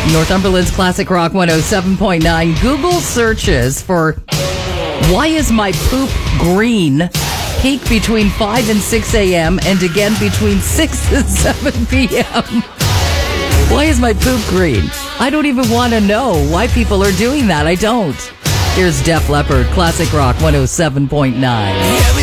Northumberland's Classic Rock 107.9. Google searches for why is my poop green peak between 5 and 6 a.m. and again between 6 and 7 p.m. Why is my poop green? I don't even want to know why people are doing that. I don't. Here's Def Leppard, Classic Rock 107.9.